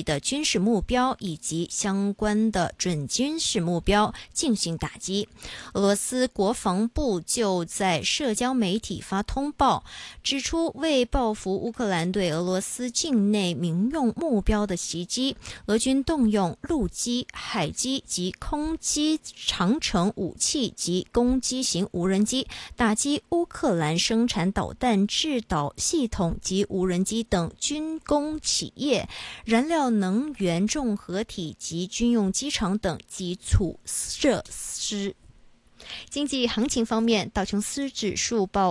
地的军事目标以及相关的准军事目标进行打击。俄罗斯国防部就在社交媒体发通报，指出为报复乌克兰对俄罗斯境内民用目标的袭击，俄军动用陆基、海基及空基长程武器及攻击型无人机，打击乌克兰生产导弹制导系统及无人机等军工企业、燃料能源综合体及军用机场等基础设施。经济行情方面，道琼斯指数报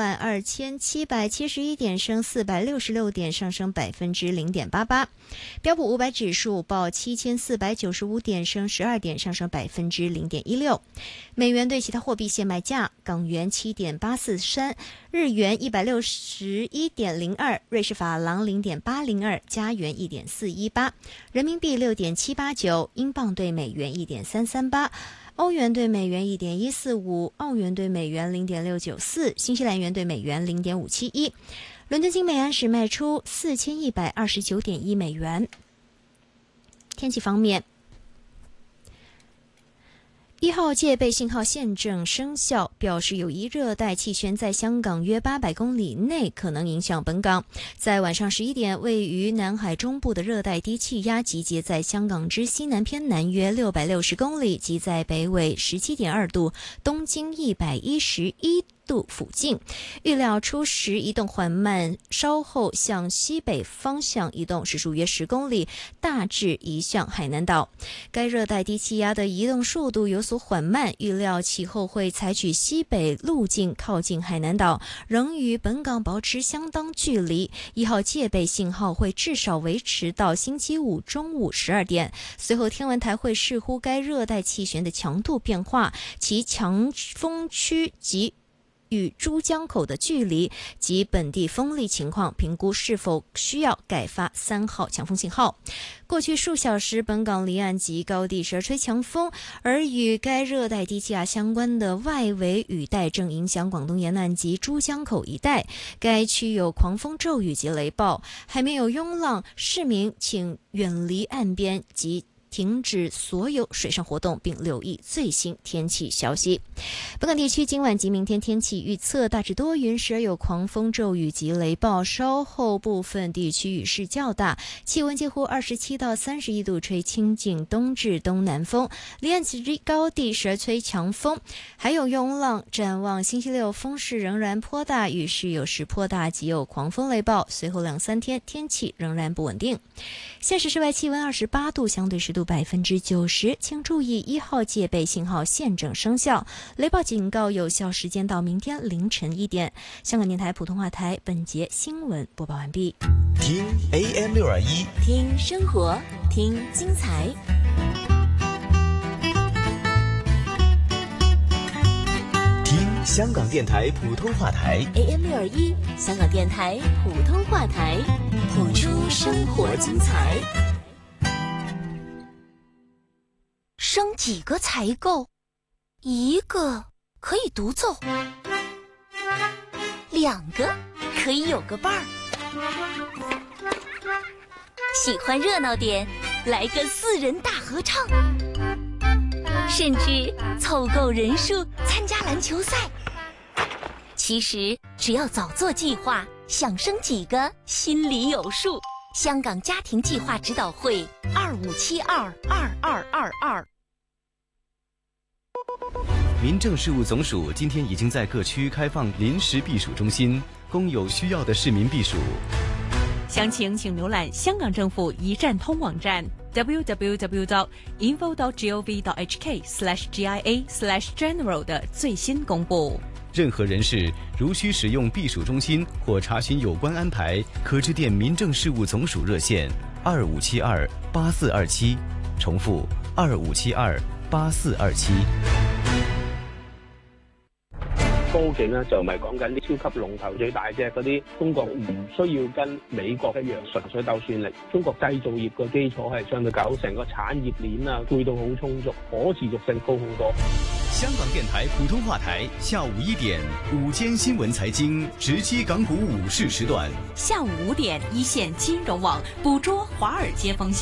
52771点，升466点，上升0.88%。标普500指数报7495点，升12点，上升0.16%。美元对其他货币现卖价：港元7.843，日元161.02，瑞士法郎0.802，加元1.418，人民币6.789，英镑对美元1.338。欧元对美元1.145，澳元对美元0.694，新西兰元对美元0.571。伦敦金每安士卖出4129.1美元。天气方面，1号戒备信号现正生效，表示有一热带气旋在香港约800公里内可能影响本港。在晚上11点，位于南海中部的热带低气压集结在香港之西南偏南约660公里，即在北纬17.2度、东经111度附近，预料初时移动缓慢，稍后向西北方向移动，时速约10公里，大致移向海南岛。该热带低气压的移动速度有所缓慢，预料其后会采取西北路径靠近海南岛，仍与本港保持相当距离。1号戒备信号会至少维持到星期五中午12点，随后天文台会视乎该热带气旋的强度变化、其强风区及与珠江口的距离及本地风力情况，评估是否需要改发3号强风信号。过去数小时，本港离岸及高地时吹强风，而与该热带低气压相关的外围雨带正影响广东沿岸及珠江口一带，该区有狂风骤雨及雷暴，海面有涌浪，市民请远离岸边及停止所有水上活动，并留意最新天气消息。本港地区今晚及明天天气预测大致多云，时而有狂风骤雨及雷暴，稍后部分地区雨势较大，气温介乎27到31度，吹清劲东至东南风，离岸及高地时而吹强风，还有涌浪。展望星期六风势仍然颇大，雨势有时颇大，及有狂风雷暴，随后2-3天天气仍然不稳定。现时室外气温28度，相对湿度90%，请注意1号戒备信号现正生效，雷暴警告有效时间到明天凌晨1点。香港电台普通话台本节新闻播报完毕。 听 AM621， 听生活，听精彩。 听香港电台普通话台 AM621，香港电台普通话台，谱出生活精彩。 生几个才够？1个可以独奏，2个可以有个伴儿。喜欢热闹点，来个4人大合唱，甚至凑够人数参加篮球赛。其实只要早做计划，想生几个心里有数。香港家庭计划指导会25722222。 民政事务总署今天已经在各区开放临时避暑中心，供有需要的市民避暑。 详情请浏览香港政府一站通网站 www.info.gov.hk/GIA/general 的最新公布。 任何人士如需使用避暑中心或查询有关安排，可致电民政事务总署热线25728427，重复25728427。 科技咧就唔係講緊啲超級龍頭最大隻嗰啲，中國唔需要跟美國一樣純粹鬥算力。中國製造業個基礎係相對夠，成個產業鏈啊配套好充足，可持續性高好多。 香港電台普通話台下午1點午間新聞財經直擊港股午市時段， 下午5點一線金融網捕捉華爾街風向。